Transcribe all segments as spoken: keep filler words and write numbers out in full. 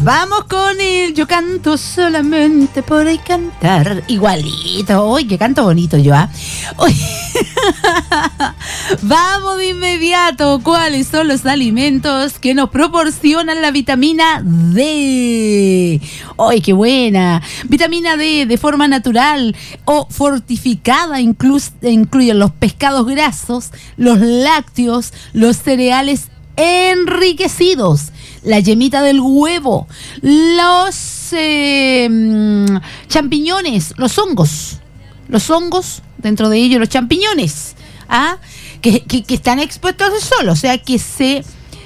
Vamos con el Yo canto solamente por el cantar. Igualito. Uy, que canto bonito yo, ¿ah? ¿eh? Vamos de inmediato. ¿Cuáles son los alimentos que nos proporcionan la vitamina D? ¡Ay, qué buena! Vitamina D de forma natural o fortificada incluso, incluyen los pescados grasos, los lácteos, los cereales enriquecidos, la yemita del huevo, los eh, champiñones, los hongos, los hongos, dentro de ellos los champiñones, ¿ah? que, que, que están expuestos al sol, o sea que se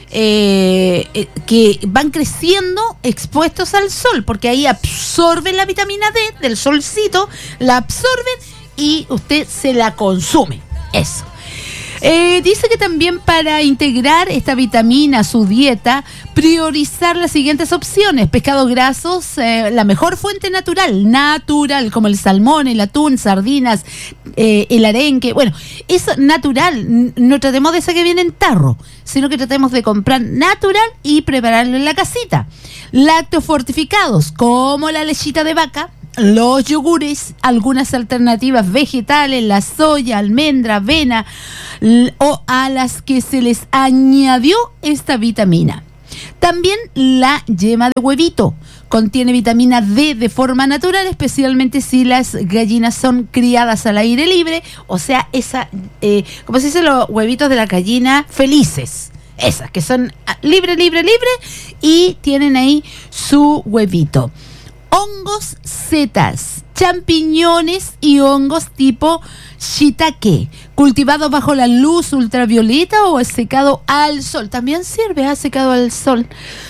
eh, eh, que van creciendo expuestos al sol, porque ahí absorben la vitamina D del solcito, la absorben y usted se la consume. Eso. Eh, dice que también para integrar esta vitamina a su dieta, priorizar las siguientes opciones: pescados grasos, eh, la mejor fuente natural, natural, como el salmón, el atún, sardinas, eh, el arenque. Bueno, es natural, no tratemos de esa que viene en tarro, sino que tratemos de comprar natural y prepararlo en la casita. Lácteos fortificados, como la lechita de vaca, los yogures, algunas alternativas vegetales, la soya, almendra, avena, l- o a las que se les añadió esta vitamina. También la yema de huevito contiene vitamina D de forma natural, especialmente si las gallinas son criadas al aire libre, o sea, esa, eh, como se dice, los huevitos de la gallina felices. Esas que son libre, libre, libre y tienen ahí su huevito. Hongos, setas, champiñones y hongos tipo shiitake, cultivados bajo la luz ultravioleta o secado al sol. También sirve, ha secado al sol.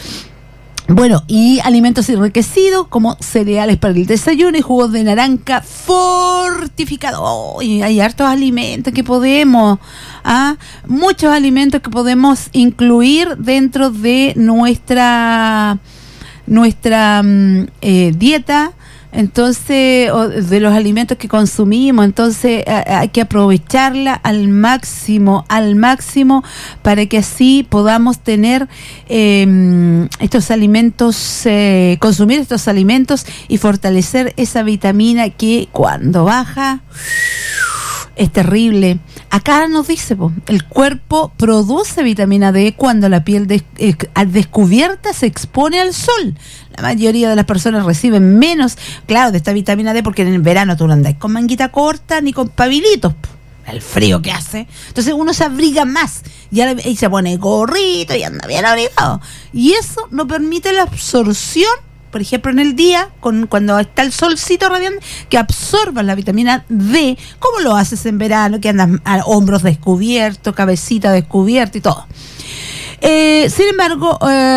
Bueno, y alimentos enriquecidos como cereales para el desayuno y jugos de naranja fortificados. Oh, y hay hartos alimentos que podemos, ¿ah? muchos alimentos que podemos incluir dentro de nuestra nuestra eh, dieta, entonces, o de los alimentos que consumimos. Entonces a, hay que aprovecharla al máximo, al máximo, para que así podamos tener eh, estos alimentos, eh, consumir estos alimentos y fortalecer esa vitamina que cuando baja es terrible. Acá nos dice, po, el cuerpo produce vitamina D cuando la piel des, eh, al descubierta se expone al sol. La mayoría de las personas reciben menos, claro, de esta vitamina D, porque en el verano tú no andas con manguita corta ni con pabilitos, po, el frío que hace. Entonces uno se abriga más y, ahora, y se pone gorrito y anda bien abrigado. Y eso no permite la absorción, por ejemplo, en el día, con, cuando está el solcito radiante, que absorban la vitamina D, como lo haces en verano, que andas a hombros descubiertos, cabecita descubierta y todo. Eh, sin embargo,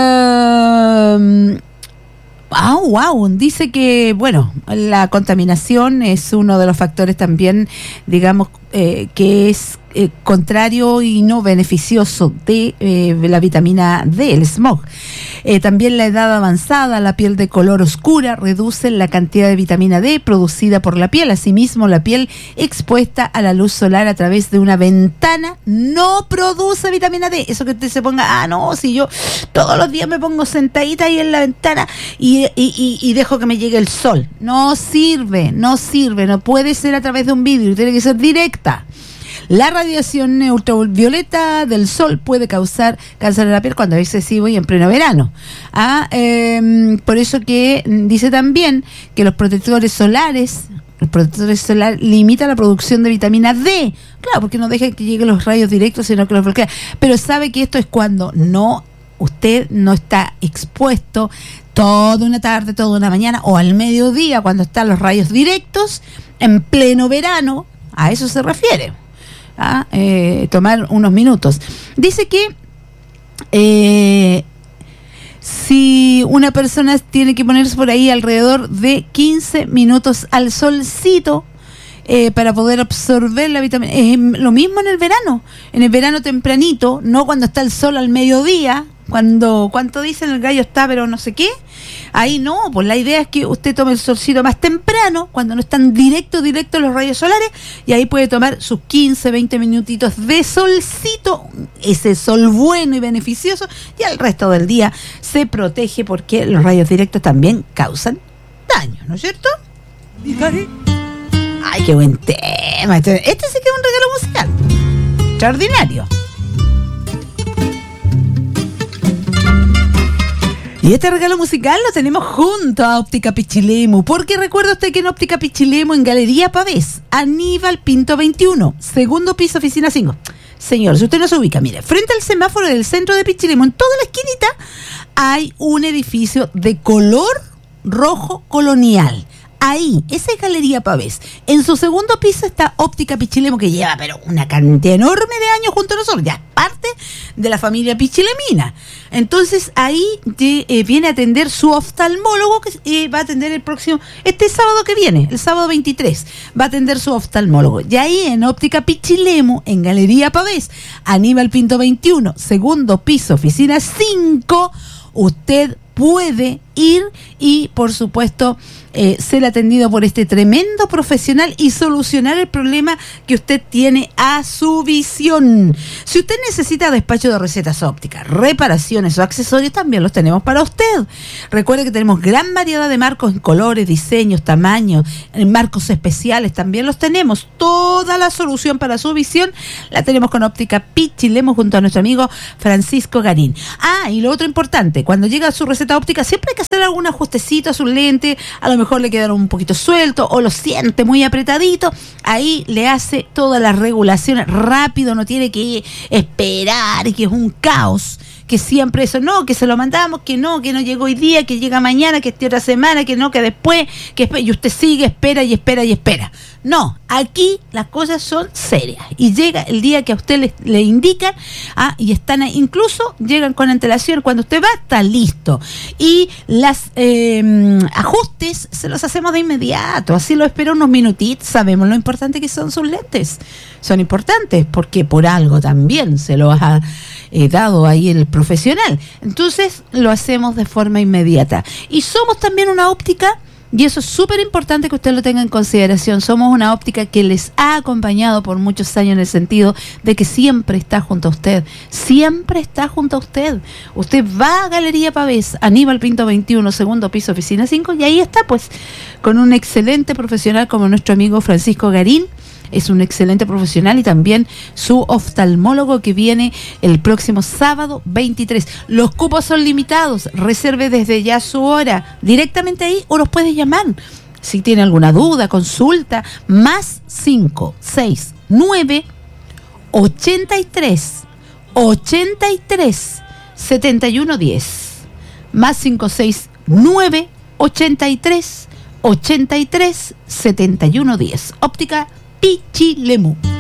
eh, wow, wow, dice que, bueno, la contaminación es uno de los factores también, digamos, eh, que es eh, contrario y no beneficioso de eh, la vitamina D, el smog. Eh, también la edad avanzada, la piel de color oscura, reduce la cantidad de vitamina D producida por la piel. Asimismo, la piel expuesta a la luz solar a través de una ventana no produce vitamina D. Eso que usted se ponga, ah, no, si yo todos los días me pongo sentadita ahí en la ventana y, y, y, y dejo que me llegue el sol. No sirve, no sirve, no puede ser a través de un vidrio, tiene que ser directa. La radiación ultravioleta del sol puede causar cáncer de la piel cuando es excesivo y en pleno verano. Ah, eh, por eso que dice también que los protectores solares, los protectores solares limitan la producción de vitamina D. Claro, porque no dejan que lleguen los rayos directos, sino que los bloquean. Pero sabe que esto es cuando no, usted no está expuesto toda una tarde, toda una mañana o al mediodía, cuando están los rayos directos, en pleno verano. A eso se refiere. ¿Ah? Eh, tomar unos minutos. Dice que eh, si una persona tiene que ponerse por ahí alrededor de quince minutos al solcito eh, para poder absorber la vitamina. Es lo mismo en el verano. En el verano tempranito, no cuando está el sol al mediodía, cuando cuánto dicen el gallo está pero no sé qué, ahí no, pues la idea es que usted tome el solcito más temprano, cuando no están directo, directo los rayos solares, y ahí puede tomar sus quince, veinte minutitos de solcito, ese sol bueno y beneficioso, y al resto del día se protege porque los rayos directos también causan daño, ¿no es cierto? Ay, qué buen tema, este, este sí que es un regalo musical extraordinario. Y este regalo musical lo tenemos junto a Óptica Pichilemu, porque recuerda usted que en Óptica Pichilemu, en Galería Pavés, Aníbal Pinto veintiuno, segundo piso, oficina cinco. Señor, si usted no se ubica, mire, frente al semáforo del centro de Pichilemu, en toda la esquinita, hay un edificio de color rojo colonial. Ahí, esa es Galería Pavés. En su segundo piso está Óptica Pichilemu, que lleva pero una cantidad enorme de años junto a nosotros. Ya es parte de la familia pichilemina. Entonces, ahí te, eh, viene a atender su oftalmólogo, que eh, va a atender el próximo, este sábado que viene, el sábado veintitrés, va a atender su oftalmólogo. Y ahí en Óptica Pichilemu, en Galería Pavés, Aníbal Pinto veintiuno, segundo piso, oficina cinco, usted puede ir y, por supuesto, eh, ser atendido por este tremendo profesional y solucionar el problema que usted tiene a su visión. Si usted necesita despacho de recetas ópticas, reparaciones o accesorios, también los tenemos para usted. Recuerde que tenemos gran variedad de marcos en colores, diseños, tamaños, en marcos especiales, también los tenemos. Toda la solución para su visión la tenemos con Óptica Pichilemu junto a nuestro amigo Francisco Garín. Ah, y lo otro importante, cuando llega su receta óptica, siempre hay que hacer algún ajustecito a su lente, a lo mejor le quedaron un poquito suelto o lo siente muy apretadito, ahí le hace todas las regulaciones rápido, no tiene que esperar, que es un caos, que siempre eso, no, que se lo mandamos, que no, que no llegó hoy día, que llega mañana, que esta otra semana, que no, que después, que y usted sigue, espera y espera y espera. No, aquí las cosas son serias y llega el día que a usted le, le indican, ah, y están ahí, incluso llegan con antelación, cuando usted va, está listo. Y las eh, ajustes se los hacemos de inmediato, así lo espera unos minutitos, sabemos lo importante que son sus lentes. Son importantes porque por algo también se lo ha eh, dado ahí el profesional. Entonces lo hacemos de forma inmediata. Y somos también una óptica, y eso es súper importante que usted lo tenga en consideración, somos una óptica que les ha acompañado por muchos años en el sentido de que siempre está junto a usted, siempre está junto a usted. Usted va a Galería Pavés, Aníbal Pinto veintiuno, segundo piso, oficina cinco, y ahí está pues con un excelente profesional como nuestro amigo Francisco Garín. Es un excelente profesional, y también su oftalmólogo que viene el próximo sábado veintitrés. Los cupos son limitados, reserve desde ya su hora directamente ahí o nos puede llamar si tiene alguna duda, consulta, más cinco seis nueve ochenta y tres ochenta y tres setenta y uno diez, más cinco seis nueve ochenta y tres ochenta y tres setenta y uno diez. Óptica Pichilemu.